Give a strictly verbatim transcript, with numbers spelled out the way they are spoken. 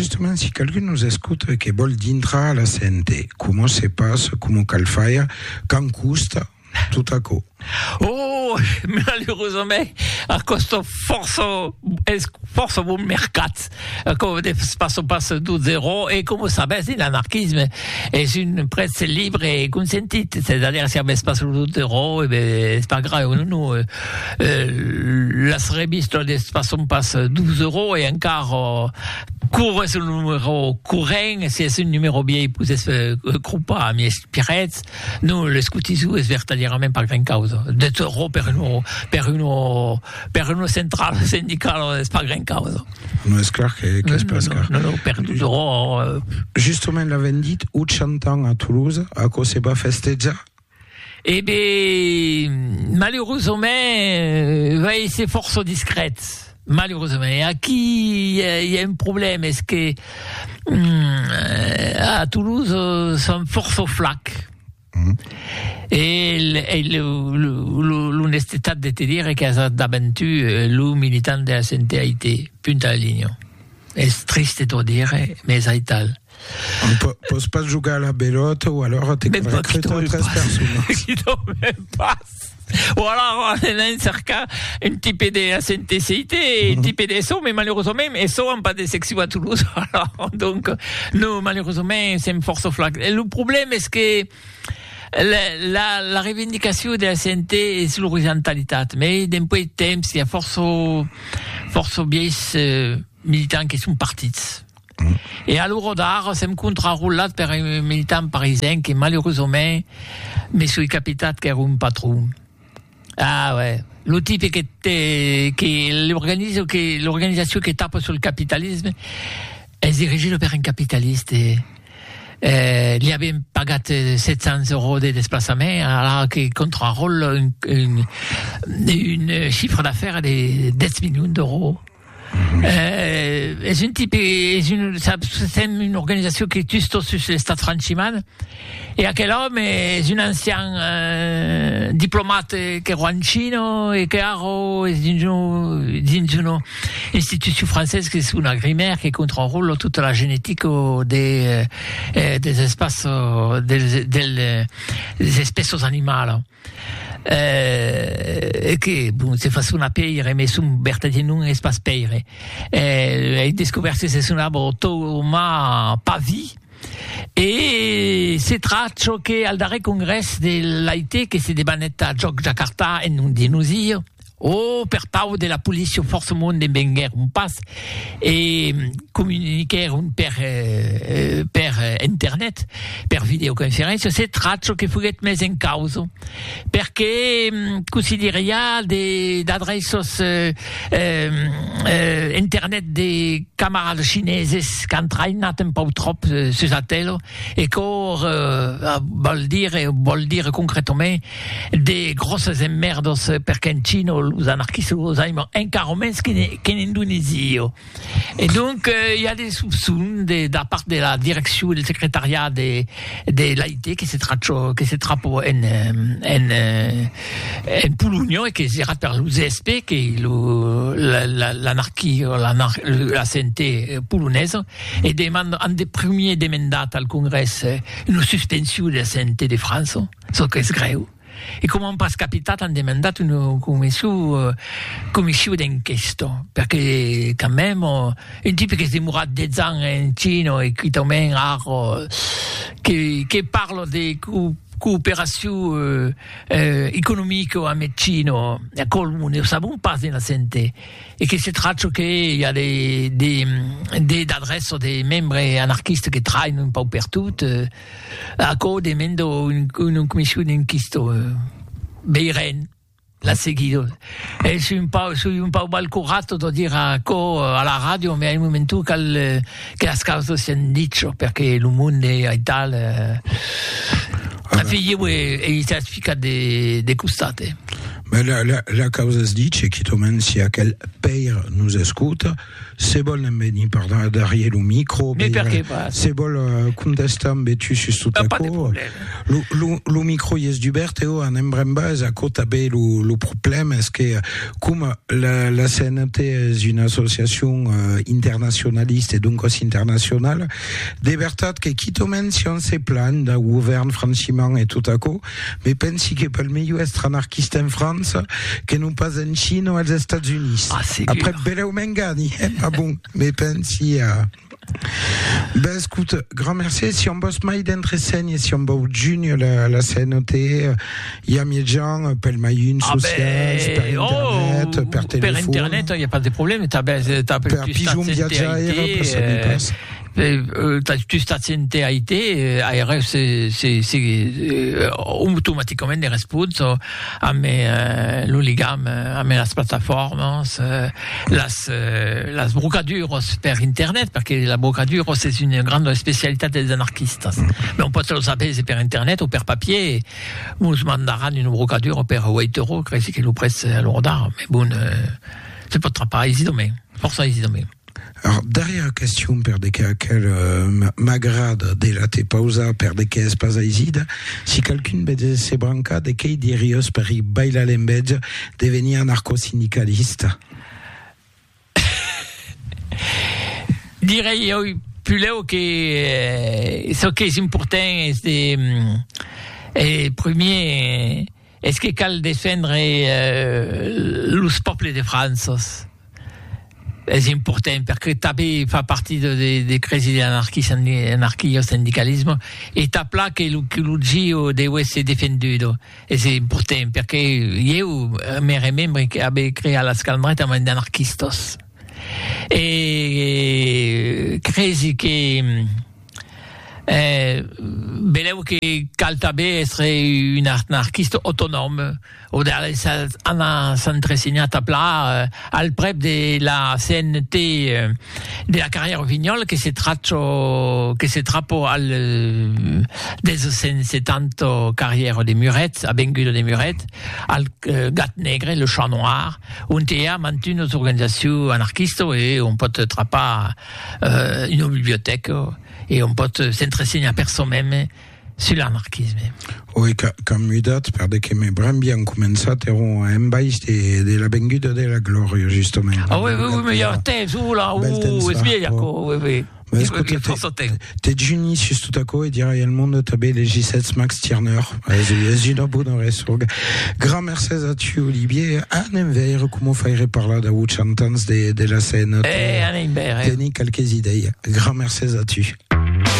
justement, si quelqu'un nous écoute et qui veut entrer à la C N T, comment se passe, comment qu'elle fait, quand coûte, tout à coup? Oh, malheureusement, a costo forzo, es forzo buon mercat. Come passo passo douze euro et comme ça baisse l'anarchisme est une presse libre et consentite. C'est-à-dire si on passe douze euros, eh ben c'est pas grave. Nous, nous euh, la reviste d'espace on passe douze euros et encore court sur le numéro courant, si c'est un numéro bien pousse groupe à mes pirets. Nous le scoutisou est vertaglièrement par grande cause. deux euros per une per une per une centrale syndicale c'est pas grande cause. Non, c'est clair que qu'est-ce que passe non, non, non, per douze euros. Euh... Justement, l'avait dit, où chantant à Toulouse, à quoi c'est pas festeja? Eh ben, malheureusement, euh, ouais, c'est force discrète. Malheureusement, et à qui il y a un problème, est-ce que hum, à Toulouse, sont force au flac. Mmh. Et l'honnêteté de te dire que ça d'aventure le militant de la C N T a été punta à la ligne. C'est triste de dire, mais ça est tal. On ne peut pas jouer à la belote ou alors tu es recruté treize personnes. Qui ne même pas. Ou alors, on a un cercle, un type de C N T C I T, un type de S O, mais malheureusement, S O n'a pas de section à Toulouse. Alors, donc, nous, malheureusement, c'est une force au flac. Et le problème, est-ce que La, la, la revendication de la C N T est sur l'horizontalité, mais d'un point de temps, il y a force force biais euh, militants qui sont partis. Mm. Et à l'Eurodar, c'est un contre-roulat par un militant parisien qui, malheureusement, mais sur le capital qui est un patron. Ah ouais. Le type qui était, qui l'organisation qui, l'organisation qui tape sur le capitalisme, est dirigée par un capitaliste et, Euh, il y avait pagé sept cents euros de déplacement, alors qu'il contrôle une, une, une chiffre d'affaires de dix millions d'euros. Mmh. Euh, c'est une type, c'est une, c'est une organisation qui est juste sur l'État franchiman. Et à quel homme est un ancien euh, diplomate qui est en Chine et qui est dans une institution française qui est une agrimaire qui contrôle toute la génétique des, euh, des espaces, des, des, des espèces animales. Euh, che bon, se fa una peire mais son bertadien non espace peire euh, il découvert que c'est un arbre Thomas Pavi et c'est traccio che al darrer congrès de l'A I T che si débanette a Jakarta e non di Nusir o per pau de la police force monde de Benger un pass et communiquer un per euh, per internet per videoconferenza c'est traccio che fuget mes in causa perché consideria de d'adressos euh, euh, internet de camarades chineses qu'entraînat un peu trop euh, su satello et cor euh, vol dire vol dire concrètement des grosses emmerdos perché in Cina os anarchistes los hanno encara mens che in Indonésie. Et donc, il euh, y a des soupçons de, de la part de la direction du secrétariat de, de l'A I T qui se trappe, qui se trappe en, en, en Pologne et qui se trappe par l'U S P, qui est le, la, la, l'anarchie, la, la C N T polonaise, et demande, un des premiers demandats au Congrès, une suspension de la C N T de France, ce qui est grave. E come un pas capitato hanno demandato una commissione, commissione d'inchiesta perché quand même un type che si è mourato dieci anni in Cina e qui también ha che che parla di coopération euh, euh, économique avec Chine, et comme nous ne savons pas dans la C N T, et que c'est trace qu'il y a des, des, des adresses des membres anarchistes qui travaillent un peu partout, euh, à cause des membres d'une une commission d'inquiste, euh, Beiren, la seguido. E sono un po', sono un po' balcorato da dire a, co, alla radio, ma al momento che, che la causa si è detto, perché il mondo è tal. La figlia è certificato di costate. Mais la, la, la causa si dice che tomen sia quel peir nous escuta, se vol nem veni per darriere lo micro, mais perché pas? Se vol uh, contestam betu sus tout a co, lo, lo, lo micro yes d'Hubert eo an embrembaz a cota be lo, lo problème est que comme la, la C N T est une association uh, internationaliste et donc aussi internationale, de veritat que qui tomen si on se plan da govern franciment et tout a co, mais pensi que pel meilleur est anarchiste en France que non pas en Chine ou aux États-Unis. Ah, après Beleu Mengani, pas bon, mais pensi à. Ben écoute, grand merci. Si on bosse mai d'entreseigne, si on bosse junior la, la C N T, il y a mes gens, pel maïune sociale, ah ben, per internet, oh, per téléphone. Per internet, il n'y a pas de problème. Tu as per pigeon viaggiare, ça me passe. Euh, tu stazione A I T, A R F c'est c'est c'est automatiquement des réponses à mes euh, l'oligam, à mes las plataformas, euh, las euh, las brocaduros per internet, parce que la brocaduros c'est une grande spécialité des anarchistes. Mais on peut le savoir c'est per internet ou per papier. Nous mandaran une brocadure per huit euros, c'est que nous presse à l'ordre. Mais bon, euh, c'est pas trop pas ici demain. Force ici demain. Alors, derrière question per de quel euh, m'agrade de la te pausa per de que es pas aisida, si quelqu'un de se branca de que dirios per i baila l'embedge devenir anarcho-syndicaliste. Direi io più che eh, so che è importante è eh, premier est-ce que cal défendre euh, los peuples de France. C'est important parce que taper fait partie des de, de crises d'anarchie, anarchie au syndicalisme et tape là que le que le Gio deve essere difenduto et c'est important parce que io mi remembro che avevo creato la scalmretta ma d'anarchistos e crisi che eh, vedevo che Caltabè essere un anarchiste autonome o hanno sempre insegnato là al prep della C N T eh, della carriera Vignol che si traccio che si trappo al settanta carriera di Muret a Bengudo di Muret al uh, Gat Negre le Chat Noir und er mantiene un'organizzazione anarchiste e on peut trappa uh, une bibliothèque et on peut s'intéresser à personne même sur l'anarchisme. Oui, comme mudat, per de que me bram bien commençat eron un baix de, de la benguda de la gloria, justement. Ah oui, oui, oui, mais il y a un thèse, ou là, ou, c'est bien, oui, oui. Mais écoute, t'es juni sur tout à coup et dire, il y a le monde tabé les J sept Max Tierner. J'ai une bonne ressource. Grand merci à tu, Olivier. Un envers, comment faire par là, d'Aout Chantans de, de la scène. Eh, un envers. Tenez quelques idées. Grand merci à tu.